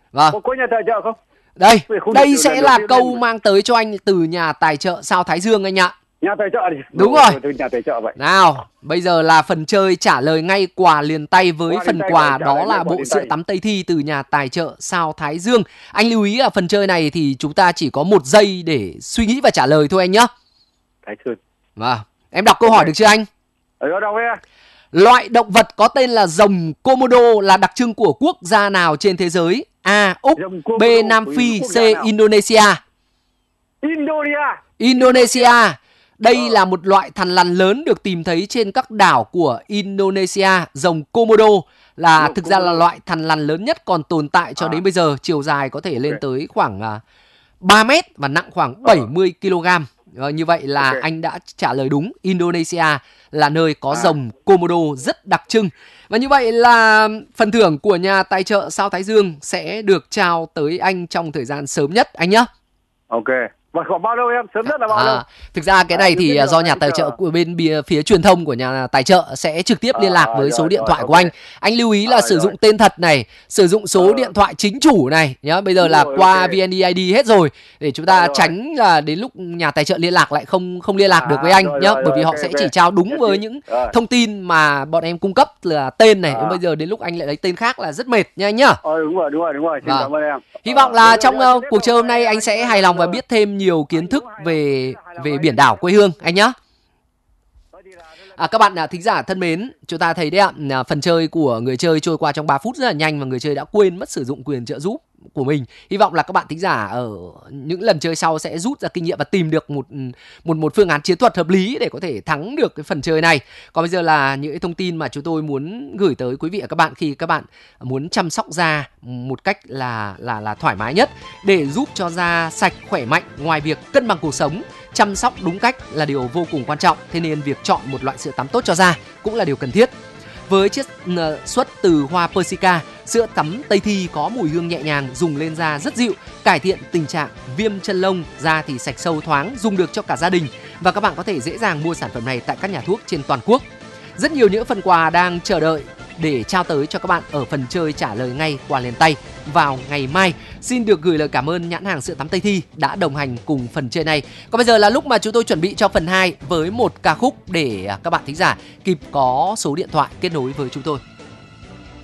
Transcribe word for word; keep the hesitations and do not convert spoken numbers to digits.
Vâng. Có, có nhà tài trợ không? Đây, đây sẽ là câu mang tới cho anh từ nhà tài trợ Sao Thái Dương anh ạ. Nhà tài trợ đi. Đúng rồi. Nhà tài trợ vậy. Nào, bây giờ là phần chơi trả lời ngay quà liền tay với Quà phần tay quà đó là quà bộ sữa tay. tắm Tây Thi từ nhà tài trợ Sao Thái Dương. Anh lưu ý là phần chơi này thì chúng ta chỉ có một giây để suy nghĩ và trả lời thôi anh nhé. Thái Sơn. Vâng, em đọc câu hỏi được chưa anh? Ở đâu ấy? Loại động vật có tên là rồng Komodo là đặc trưng của quốc gia nào trên thế giới? A. Úc, B. Nam Phi, C. Indonesia. Indonesia. Indonesia. Đây ờ. là một loại thằn lằn lớn được tìm thấy trên các đảo của Indonesia. Rồng Komodo là Rồng thực Komodo. ra là loại thằn lằn lớn nhất còn tồn tại cho à. đến bây giờ. Chiều dài có thể lên okay. tới khoảng uh, ba mét và nặng khoảng bảy mươi ki lô gam. Ờ, như vậy là okay. anh đã trả lời đúng. Indonesia là nơi có à. rồng Komodo rất đặc trưng. Và như vậy là phần thưởng của nhà tài trợ Sao Thái Dương sẽ được trao tới anh trong thời gian sớm nhất anh nhé. Ok. Và khoảng bao lâu em? Sớm nhất là bao à, lâu? Thực ra cái này à, thì do nhà tài trợ của bên bìa, phía truyền thông của nhà tài trợ sẽ trực tiếp liên lạc à, với rồi, số điện rồi, thoại rồi, của okay. anh. Anh lưu ý là à, sử rồi. dụng tên thật này, sử dụng số à. điện thoại chính chủ này nhá. Bây giờ là rồi, qua okay. vê en e i đê hết rồi để chúng ta à, tránh là đến lúc nhà tài trợ liên lạc lại không không liên lạc à, được với anh rồi, nhá, rồi, bởi vì rồi, họ okay, sẽ okay. chỉ trao đúng với những rồi. thông tin mà bọn em cung cấp là tên này. À. Bây giờ đến lúc anh lại lấy tên khác là rất mệt nha anh nhá. Ờ, đúng rồi, đúng rồi, đúng rồi. Xin cảm ơn em. Hy vọng là trong uh, cuộc chơi hôm nay anh sẽ hài lòng và biết thêm nhiều kiến thức về về biển đảo quê hương anh nhé. À, các bạn thính giả thân mến, chúng ta thấy đấy ạ, phần chơi của người chơi trôi qua trong ba phút rất là nhanh và người chơi đã quên mất sử dụng quyền trợ giúp của mình. Hy vọng là các bạn thính giả ở những lần chơi sau sẽ rút ra kinh nghiệm và tìm được một một một phương án chiến thuật hợp lý để có thể thắng được cái phần chơi này. Còn bây giờ là những thông tin mà chúng tôi muốn gửi tới quý vị và các bạn khi các bạn muốn chăm sóc da một cách là là là thoải mái nhất để giúp cho da sạch khỏe mạnh. Ngoài việc cân bằng cuộc sống, chăm sóc đúng cách là điều vô cùng quan trọng. Thế nên việc chọn một loại sữa tắm tốt cho da cũng là điều cần thiết. Với chiết xuất từ hoa Persica, sữa tắm Tây Thi có mùi hương nhẹ nhàng, dùng lên da rất dịu, cải thiện tình trạng viêm chân lông, da thì sạch sâu thoáng, dùng được cho cả gia đình. Và các bạn có thể dễ dàng mua sản phẩm này tại các nhà thuốc trên toàn quốc. Rất nhiều những phần quà đang chờ đợi để trao tới cho các bạn ở phần chơi trả lời ngay quà liền tay vào ngày mai. Xin được gửi lời cảm ơn nhãn hàng sữa tắm Tây Thi đã đồng hành cùng phần chơi này. Còn bây giờ là lúc mà chúng tôi chuẩn bị cho phần hai với một ca khúc để các bạn thính giả kịp có số điện thoại kết nối với chúng tôi.